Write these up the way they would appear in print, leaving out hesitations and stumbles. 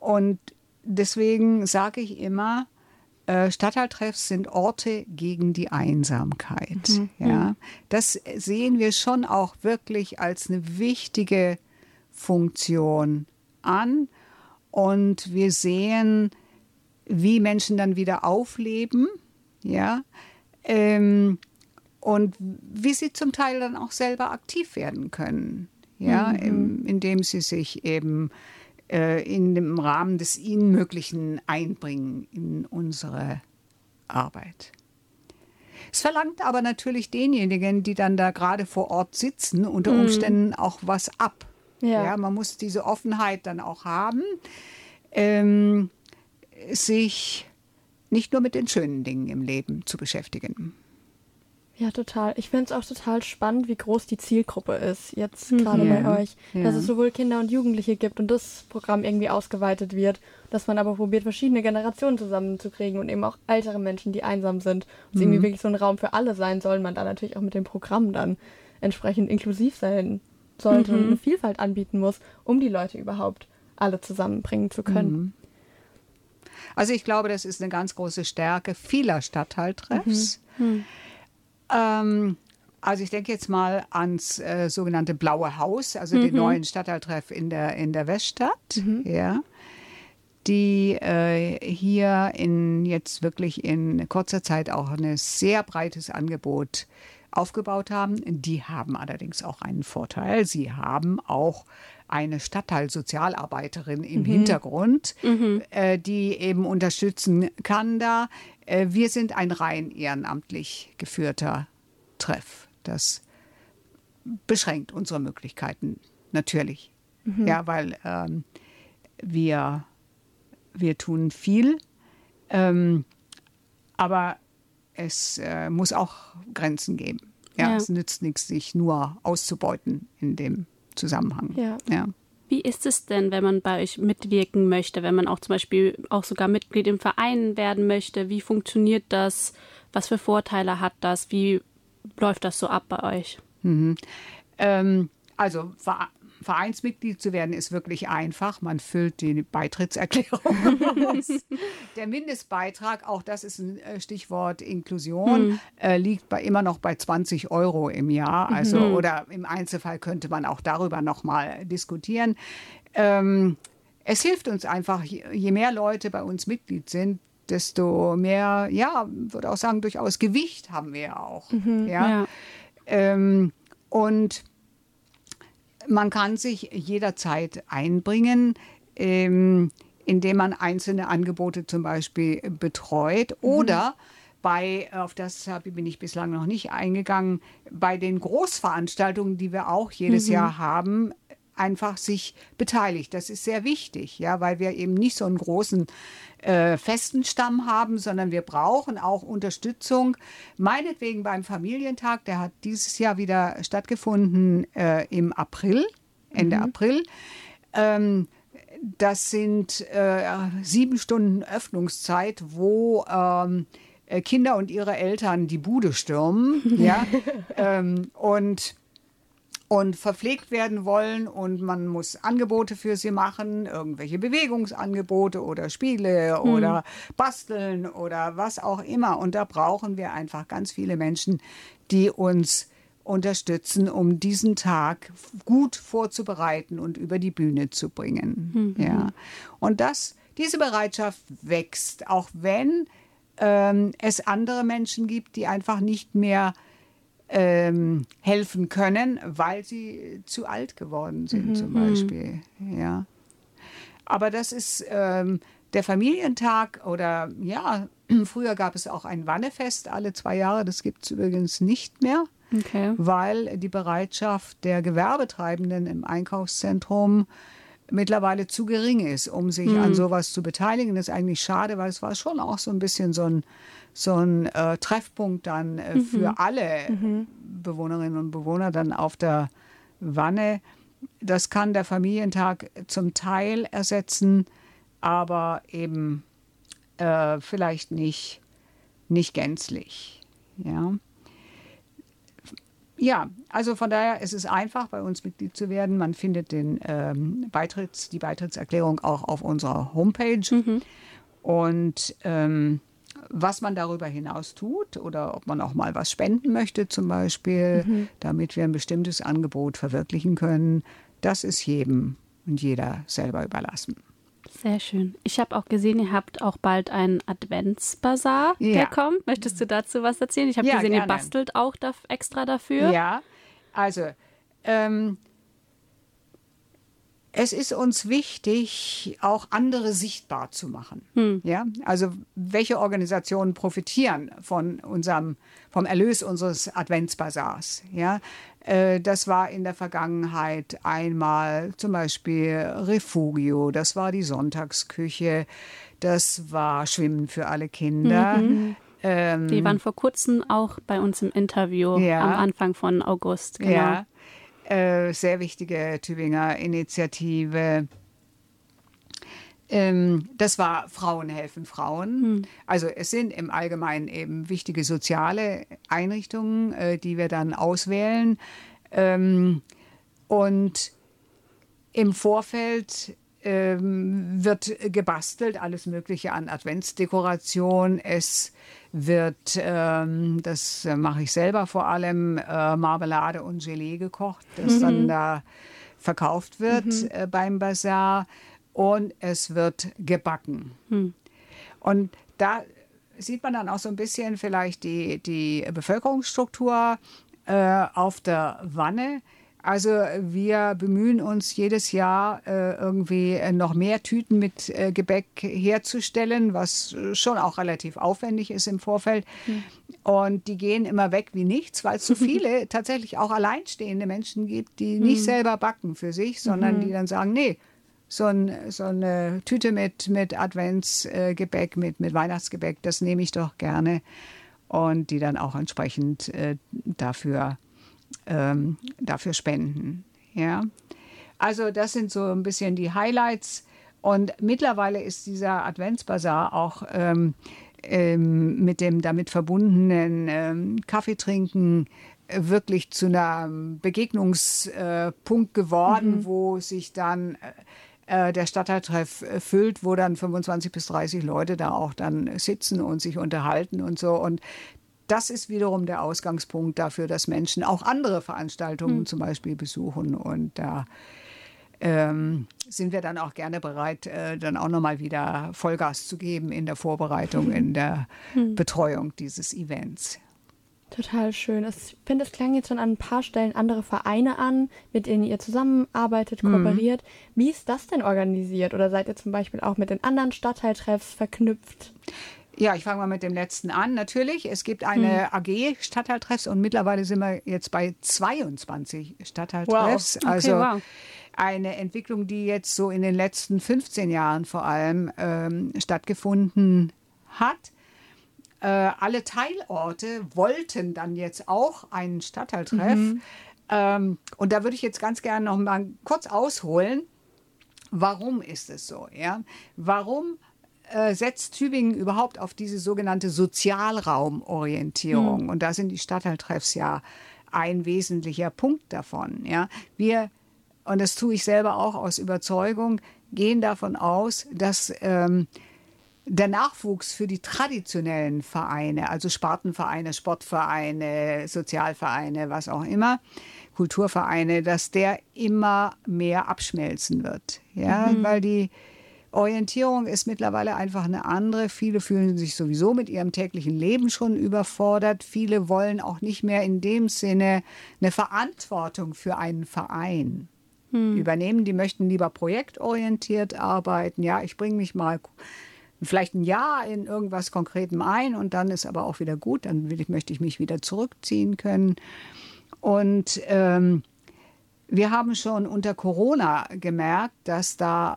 Und deswegen sage ich immer, Stadtteiltreffs sind Orte gegen die Einsamkeit. Ja. Das sehen wir schon auch wirklich als eine wichtige Funktion an. Und wir sehen, wie Menschen dann wieder aufleben, ja, und wie sie zum Teil dann auch selber aktiv werden können, ja, indem sie sich eben in dem Rahmen des ihnen Möglichen einbringen in unsere Arbeit. Es verlangt aber natürlich denjenigen, die dann da gerade vor Ort sitzen, unter Umständen auch was ab. Ja, man muss diese Offenheit dann auch haben, sich nicht nur mit den schönen Dingen im Leben zu beschäftigen. Ja, total. Ich finde es auch total spannend, wie groß die Zielgruppe ist, jetzt gerade bei euch. Dass es sowohl Kinder und Jugendliche gibt und das Programm irgendwie ausgeweitet wird, dass man aber probiert, verschiedene Generationen zusammenzukriegen und eben auch ältere Menschen, die einsam sind. Und es irgendwie wirklich so ein Raum für alle sein soll, man da natürlich auch mit dem Programm dann entsprechend inklusiv sein sollte und eine Vielfalt anbieten muss, um die Leute überhaupt alle zusammenbringen zu können. Also ich glaube, das ist eine ganz große Stärke vieler Stadtteiltreffs. Also ich denke jetzt mal ans sogenannte Blaue Haus, also den neuen Stadtteiltreff in der Weststadt, ja, die hier jetzt wirklich in kurzer Zeit auch ein sehr breites Angebot aufgebaut haben. Die haben allerdings auch einen Vorteil. Sie haben auch eine Stadtteilsozialarbeiterin im Hintergrund, die eben unterstützen kann da. Wir sind ein rein ehrenamtlich geführter Treff. Das beschränkt unsere Möglichkeiten natürlich. Ja, weil wir tun viel, aber es muss auch Grenzen geben. Ja, es nützt nichts, sich nur auszubeuten in dem Zusammenhang. Ja. Wie ist es denn, wenn man bei euch mitwirken möchte, wenn man auch zum Beispiel auch sogar Mitglied im Verein werden möchte? Wie funktioniert das? Was für Vorteile hat das? Wie läuft das so ab bei euch? Also Vereinsmitglied zu werden ist wirklich einfach. Man füllt die Beitrittserklärung aus. Der Mindestbeitrag, auch das ist ein Stichwort Inklusion, liegt immer noch bei 20 € im Jahr. Also, oder im Einzelfall könnte man auch darüber noch mal diskutieren. Es hilft uns einfach, je mehr Leute bei uns Mitglied sind, desto mehr, ja, würde auch sagen, durchaus Gewicht haben wir ja auch. Und man kann sich jederzeit einbringen, indem man einzelne Angebote zum Beispiel betreut oder auf das bin ich bislang noch nicht eingegangen, bei den Großveranstaltungen, die wir auch jedes Jahr haben, einfach sich beteiligt. Das ist sehr wichtig, ja, weil wir eben nicht so einen großen festen Stamm haben, sondern wir brauchen auch Unterstützung. Meinetwegen beim Familientag, der hat dieses Jahr wieder stattgefunden im April, Ende April. Das sind 7 Stunden Öffnungszeit, wo Kinder und ihre Eltern die Bude stürmen, ja, und verpflegt werden wollen und man muss Angebote für sie machen, irgendwelche Bewegungsangebote oder Spiele oder basteln oder was auch immer. Und da brauchen wir einfach ganz viele Menschen, die uns unterstützen, um diesen Tag gut vorzubereiten und über die Bühne zu bringen. Ja. Und diese Bereitschaft wächst, auch wenn es andere Menschen gibt, die einfach nicht mehr helfen können, weil sie zu alt geworden sind zum Beispiel. Ja. Aber das ist der Familientag oder ja, früher gab es auch ein Wannefest alle 2 Jahre, das gibt es übrigens nicht mehr, weil die Bereitschaft der Gewerbetreibenden im Einkaufszentrum mittlerweile zu gering ist, um sich an sowas zu beteiligen. Das ist eigentlich schade, weil es war schon auch so ein bisschen so ein Treffpunkt dann für alle Bewohnerinnen und Bewohner dann auf der Wanne. Das kann der Familientag zum Teil ersetzen, aber eben vielleicht nicht gänzlich. Ja. Ja, also von daher ist es einfach, bei uns Mitglied zu werden. Man findet die Beitrittserklärung auch auf unserer Homepage. Und was man darüber hinaus tut oder ob man auch mal was spenden möchte zum Beispiel, damit wir ein bestimmtes Angebot verwirklichen können, das ist jedem und jeder selber überlassen. Sehr schön. Ich habe auch gesehen, ihr habt auch bald einen Adventsbasar, der kommt. Möchtest du dazu was erzählen? Ich habe gesehen, gerne. Ihr bastelt auch extra dafür. Ja, also es ist uns wichtig, auch andere sichtbar zu machen. Ja? Also welche Organisationen profitieren vom Erlös unseres Adventsbasars? Ja? Das war in der Vergangenheit einmal zum Beispiel Refugio, das war die Sonntagsküche, das war Schwimmen für alle Kinder. Die waren vor kurzem auch bei uns im Interview am Anfang von August. Genau. Ja. Sehr wichtige Tübinger Initiative. Das war Frauen helfen Frauen. Also es sind im Allgemeinen eben wichtige soziale Einrichtungen, die wir dann auswählen. Und im Vorfeld wird gebastelt, alles Mögliche an Adventsdekoration. Es wird, das mache ich selber vor allem, Marmelade und Gelee gekocht, das dann da verkauft wird beim Basar. Und es wird gebacken. Und da sieht man dann auch so ein bisschen vielleicht die Bevölkerungsstruktur auf der Wanne. Also wir bemühen uns jedes Jahr irgendwie noch mehr Tüten mit Gebäck herzustellen, was schon auch relativ aufwendig ist im Vorfeld. Und die gehen immer weg wie nichts, weil es so viele tatsächlich auch alleinstehende Menschen gibt, die nicht selber backen für sich, sondern die dann sagen, nee, so eine Tüte mit Adventsgebäck, mit Weihnachtsgebäck, das nehme ich doch gerne. Und die dann auch entsprechend dafür spenden. Ja? Also das sind so ein bisschen die Highlights. Und mittlerweile ist dieser Adventsbasar auch mit dem damit verbundenen Kaffeetrinken wirklich zu einem Begegnungspunkt geworden, wo sich dann der Stadtteiltreff füllt, wo dann 25 bis 30 Leute da auch dann sitzen und sich unterhalten und so. Und das ist wiederum der Ausgangspunkt dafür, dass Menschen auch andere Veranstaltungen zum Beispiel besuchen. Und da sind wir dann auch gerne bereit, dann auch nochmal wieder Vollgas zu geben in der Vorbereitung, in der Betreuung dieses Events. Total schön. Ich finde, es klang jetzt schon an ein paar Stellen andere Vereine an, mit denen ihr zusammenarbeitet, kooperiert. Wie ist das denn organisiert? Oder seid ihr zum Beispiel auch mit den anderen Stadtteiltreffs verknüpft? Ja, ich fange mal mit dem letzten an. Natürlich, es gibt eine AG Stadtteiltreffs und mittlerweile sind wir jetzt bei 22 Stadtteiltreffs. Wow. Okay, also eine Entwicklung, die jetzt so in den letzten 15 Jahren vor allem stattgefunden hat. Alle Teilorte wollten dann jetzt auch einen Stadtteiltreff. Und da würde ich jetzt ganz gerne noch mal kurz ausholen. Warum ist es so? Ja? Warum setzt Tübingen überhaupt auf diese sogenannte Sozialraumorientierung? Und da sind die Stadtteiltreffs ja ein wesentlicher Punkt davon. Ja? Wir, und das tue ich selber auch aus Überzeugung, gehen davon aus, dass der Nachwuchs für die traditionellen Vereine, also Spartenvereine, Sportvereine, Sozialvereine, was auch immer, Kulturvereine, dass der immer mehr abschmelzen wird. Ja? Weil die Orientierung ist mittlerweile einfach eine andere. Viele fühlen sich sowieso mit ihrem täglichen Leben schon überfordert. Viele wollen auch nicht mehr in dem Sinne eine Verantwortung für einen Verein übernehmen. Die möchten lieber projektorientiert arbeiten. Ja, ich bringe mich mal vielleicht ein Jahr in irgendwas Konkretem ein und dann ist aber auch wieder gut. Dann möchte ich mich wieder zurückziehen können. Und wir haben schon unter Corona gemerkt, dass da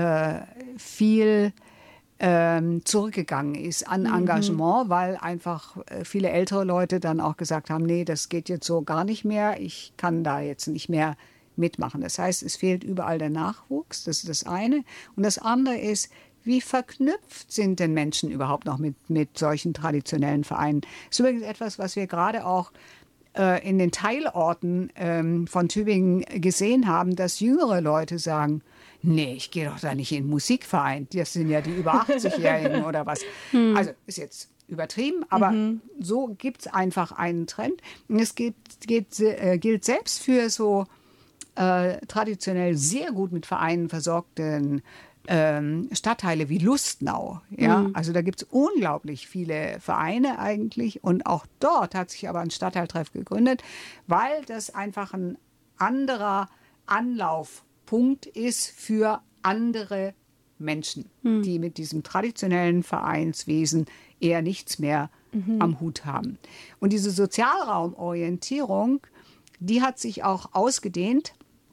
viel zurückgegangen ist an Engagement, weil einfach viele ältere Leute dann auch gesagt haben, nee, das geht jetzt so gar nicht mehr, ich kann da jetzt nicht mehr mitmachen. Das heißt, es fehlt überall der Nachwuchs, das ist das eine. Und das andere ist, wie verknüpft sind denn Menschen überhaupt noch mit solchen traditionellen Vereinen? Das ist übrigens etwas, was wir gerade auch in den Teilorten von Tübingen gesehen haben, dass jüngere Leute sagen, nee, ich gehe doch da nicht in den Musikverein. Das sind ja die über 80-Jährigen oder was. Also ist jetzt übertrieben, aber so gibt es einfach einen Trend. Und es gilt selbst für so traditionell sehr gut mit Vereinen versorgten Stadtteile wie Lustenau. Ja? Also da gibt es unglaublich viele Vereine eigentlich. Und auch dort hat sich aber ein Stadtteiltreff gegründet, weil das einfach ein anderer Anlaufpunkt ist für andere Menschen, die mit diesem traditionellen Vereinswesen eher nichts mehr am Hut haben. Und diese Sozialraumorientierung, die hat sich auch ausgedehnt,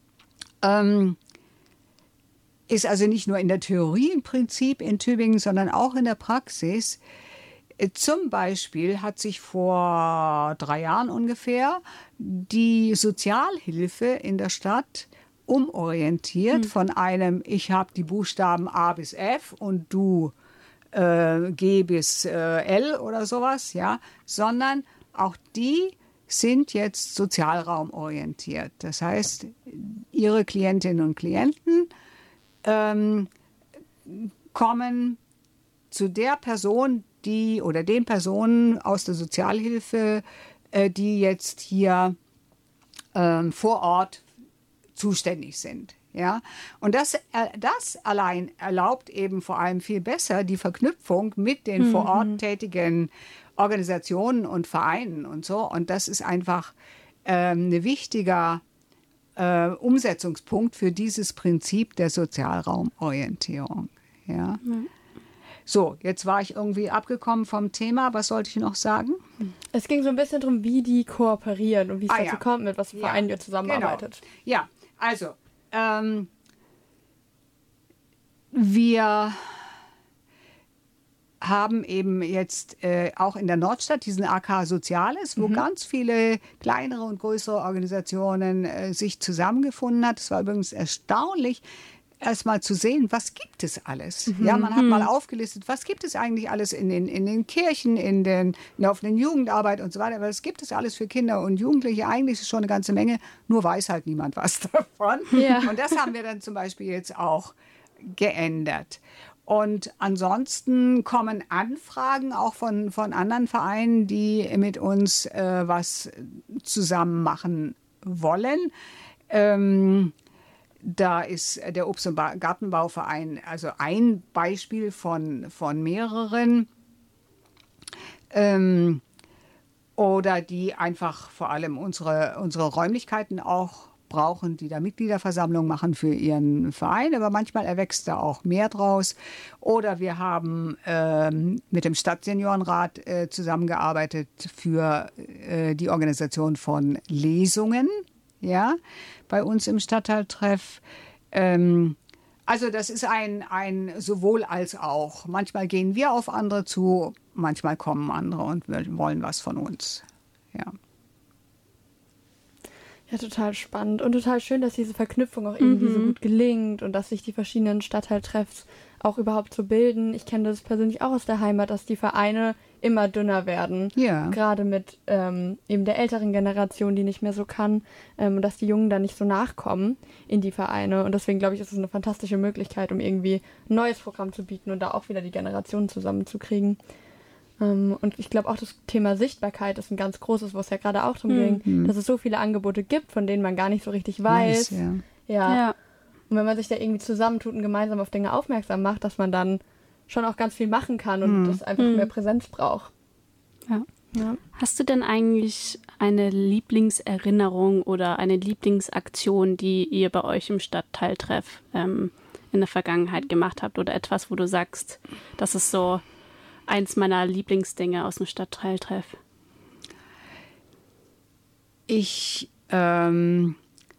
ist also nicht nur in der Theorie im Prinzip in Tübingen, sondern auch in der Praxis. Zum Beispiel hat sich vor 3 Jahren ungefähr die Sozialhilfe in der Stadt umorientiert von einem, ich habe die Buchstaben A bis F und du G bis L oder sowas, ja, sondern auch die sind jetzt sozialraumorientiert. Das heißt, ihre Klientinnen und Klienten kommen zu der Person, die oder den Personen aus der Sozialhilfe, die jetzt hier vor Ort zuständig sind. Ja? Und das allein erlaubt eben vor allem viel besser die Verknüpfung mit den vor Ort tätigen Organisationen und Vereinen und so. Und das ist einfach ein wichtiger Umsetzungspunkt für dieses Prinzip der Sozialraumorientierung. Ja. So, jetzt war ich irgendwie abgekommen vom Thema. Was sollte ich noch sagen? Es ging so ein bisschen darum, wie die kooperieren und wie es dazu kommt, mit was für Vereinen ihr zusammenarbeitet. Genau. Ja, also wir haben eben jetzt auch in der Nordstadt diesen AK Soziales, wo ganz viele kleinere und größere Organisationen sich zusammengefunden hat. Es war übrigens erstaunlich, erst mal zu sehen, was gibt es alles. Ja, man hat mal aufgelistet, was gibt es eigentlich alles in den Kirchen, in der offenen Jugendarbeit und so weiter. Aber das gibt es alles für Kinder und Jugendliche. Eigentlich ist es schon eine ganze Menge, nur weiß halt niemand was davon. Ja. Und das haben wir dann zum Beispiel jetzt auch geändert. Und ansonsten kommen Anfragen auch von anderen Vereinen, die mit uns was zusammen machen wollen. Da ist der Obst- und Gartenbauverein also ein Beispiel von mehreren. Oder die einfach vor allem unsere Räumlichkeiten auch brauchen, die da Mitgliederversammlung machen für ihren Verein, aber manchmal erwächst da auch mehr draus. Oder wir haben mit dem Stadtseniorenrat zusammengearbeitet für die Organisation von Lesungen, ja, bei uns im Stadtteiltreff. Also das ist ein sowohl als auch. Manchmal gehen wir auf andere zu, manchmal kommen andere und wollen was von uns. Ja. Ja, total spannend und total schön, dass diese Verknüpfung auch irgendwie so gut gelingt und dass sich die verschiedenen Stadtteiltreffs auch überhaupt so bilden. Ich kenne das persönlich auch aus der Heimat, dass die Vereine immer dünner werden. Ja. Gerade mit eben der älteren Generation, die nicht mehr so kann und dass die Jungen da nicht so nachkommen in die Vereine. Und deswegen glaube ich, ist es eine fantastische Möglichkeit, um irgendwie ein neues Programm zu bieten und da auch wieder die Generationen zusammenzukriegen. Und ich glaube auch, das Thema Sichtbarkeit ist ein ganz großes, wo es ja gerade auch darum ging, dass es so viele Angebote gibt, von denen man gar nicht so richtig weiß. Ja. Und wenn man sich da irgendwie zusammentut und gemeinsam auf Dinge aufmerksam macht, dass man dann schon auch ganz viel machen kann und das einfach mehr Präsenz braucht. Ja. Hast du denn eigentlich eine Lieblingserinnerung oder eine Lieblingsaktion, die ihr bei euch im Stadtteiltreff in der Vergangenheit gemacht habt oder etwas, wo du sagst, das ist so eins meiner Lieblingsdinge aus dem Stadtteiltreff? Ich bin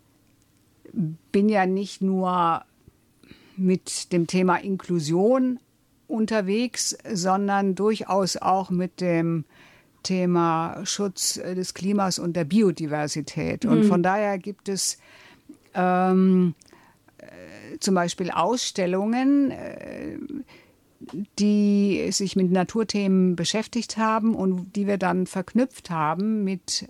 ja nicht nur mit dem Thema Inklusion unterwegs, sondern durchaus auch mit dem Thema Schutz des Klimas und der Biodiversität. Und von daher gibt es zum Beispiel Ausstellungen, die sich mit Naturthemen beschäftigt haben und die wir dann verknüpft haben mit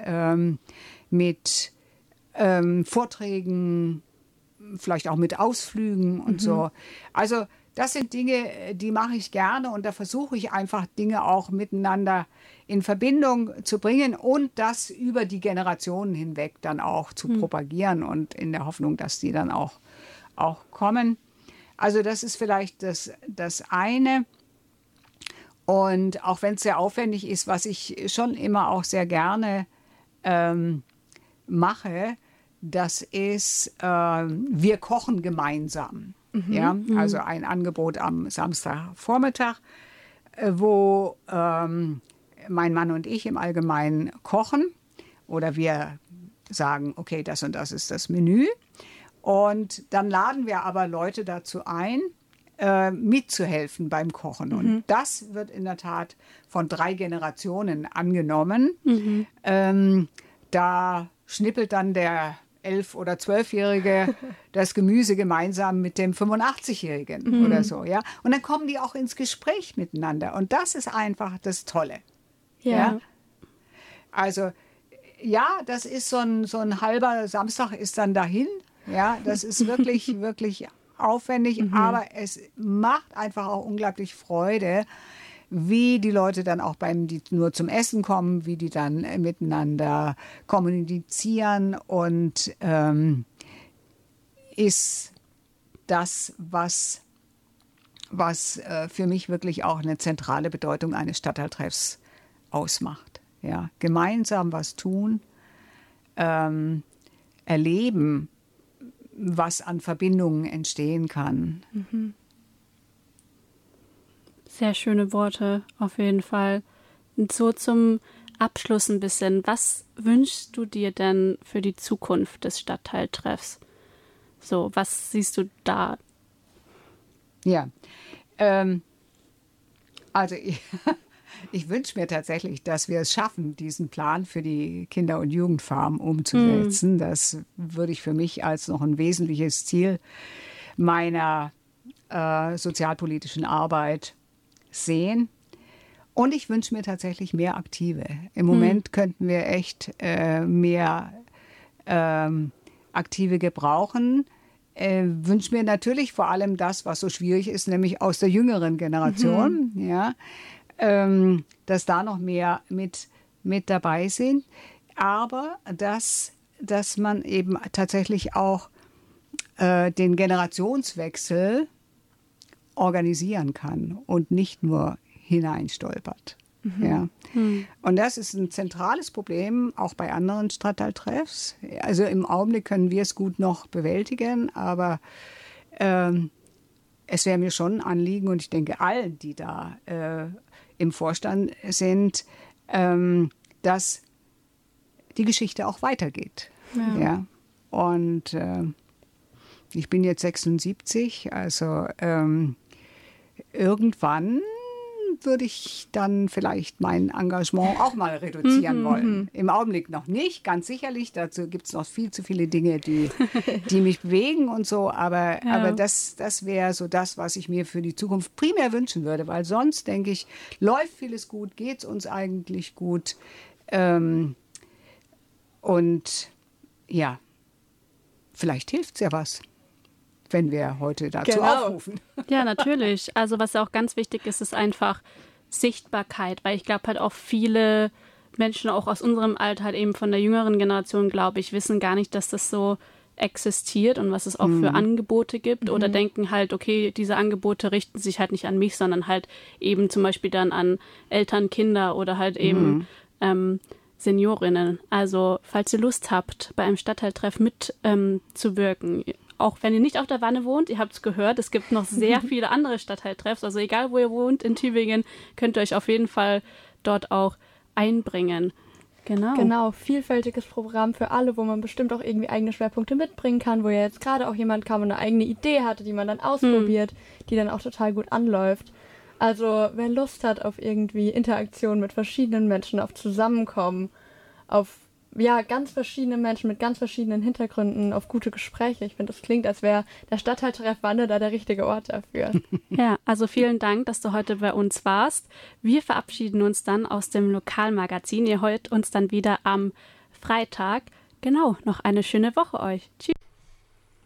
Vorträgen, vielleicht auch mit Ausflügen und so. Also das sind Dinge, die mache ich gerne und da versuche ich einfach Dinge auch miteinander in Verbindung zu bringen und das über die Generationen hinweg dann auch zu propagieren und in der Hoffnung, dass die dann auch kommen. Also das ist vielleicht das eine. Und auch wenn es sehr aufwendig ist, was ich schon immer auch sehr gerne mache, das ist, wir kochen gemeinsam. Ja? Also ein Angebot am Samstagvormittag, wo mein Mann und ich im Allgemeinen kochen oder wir sagen, okay, das und das ist das Menü. Und dann laden wir aber Leute dazu ein, mitzuhelfen beim Kochen. Und das wird in der Tat von 3 Generationen angenommen. Da schnippelt dann der 11- oder 12-Jährige das Gemüse gemeinsam mit dem 85-Jährigen oder so. Ja? Und dann kommen die auch ins Gespräch miteinander. Und das ist einfach das Tolle. Ja? Also ja, das ist so ein halber Samstag ist dann dahin. Ja, das ist wirklich, wirklich aufwendig, aber es macht einfach auch unglaublich Freude, wie die Leute dann auch die nur zum Essen kommen, wie die dann miteinander kommunizieren und ist das, was für mich wirklich auch eine zentrale Bedeutung eines Stadtteiltreffs ausmacht. Ja, gemeinsam was tun, erleben, was an Verbindungen entstehen kann. Sehr schöne Worte, auf jeden Fall. Und so zum Abschluss ein bisschen. Was wünschst du dir denn für die Zukunft des Stadtteiltreffs? So, was siehst du da? Ja, also ich wünsche mir tatsächlich, dass wir es schaffen, diesen Plan für die Kinder- und Jugendfarm umzusetzen. Das würde ich für mich als noch ein wesentliches Ziel meiner sozialpolitischen Arbeit sehen. Und ich wünsche mir tatsächlich mehr Aktive. Im Moment könnten wir echt mehr Aktive gebrauchen. Wünsche mir natürlich vor allem das, was so schwierig ist, nämlich aus der jüngeren Generation, ja, dass da noch mehr mit dabei sind. Aber dass man eben tatsächlich auch den Generationswechsel organisieren kann und nicht nur hineinstolpert. Ja. Und das ist ein zentrales Problem, auch bei anderen Stadtteiltreffs. Also im Augenblick können wir es gut noch bewältigen, aber es wäre mir schon ein Anliegen und ich denke allen, die da im Vorstand sind, dass die Geschichte auch weitergeht. Ja. Und ich bin jetzt 76, also irgendwann würde ich dann vielleicht mein Engagement auch mal reduzieren wollen. Im Augenblick noch nicht, ganz sicherlich. Dazu gibt es noch viel zu viele Dinge, die mich bewegen und so. Aber das wäre so das, was ich mir für die Zukunft primär wünschen würde. Weil sonst, denke ich, läuft vieles gut, geht es uns eigentlich gut. Und ja, vielleicht hilft es ja was, wenn wir heute dazu aufrufen. Ja, natürlich. Also was auch ganz wichtig ist, ist einfach Sichtbarkeit, weil ich glaube halt auch viele Menschen auch aus unserem Alter, halt eben von der jüngeren Generation, glaube ich, wissen gar nicht, dass das so existiert und was es auch für Angebote gibt oder denken halt, okay, diese Angebote richten sich halt nicht an mich, sondern halt eben zum Beispiel dann an Eltern, Kinder oder halt eben Seniorinnen. Also falls ihr Lust habt, bei einem Stadtteiltreff mitzuwirken, auch wenn ihr nicht auf der Wanne wohnt, ihr habt es gehört, es gibt noch sehr viele andere Stadtteiltreffs, also egal wo ihr wohnt in Tübingen, könnt ihr euch auf jeden Fall dort auch einbringen. Genau, vielfältiges Programm für alle, wo man bestimmt auch irgendwie eigene Schwerpunkte mitbringen kann, wo ja jetzt gerade auch jemand kam und eine eigene Idee hatte, die man dann ausprobiert, die dann auch total gut anläuft. Also wer Lust hat auf irgendwie Interaktion mit verschiedenen Menschen, auf Zusammenkommen, auf ganz verschiedene Menschen mit ganz verschiedenen Hintergründen auf gute Gespräche. Ich finde, das klingt, als wäre der Stadtteiltreff Wanne da der richtige Ort dafür. Ja, also vielen Dank, dass du heute bei uns warst. Wir verabschieden uns dann aus dem Lokalmagazin. Ihr hört uns dann wieder am Freitag. Genau, noch eine schöne Woche euch. Tschüss.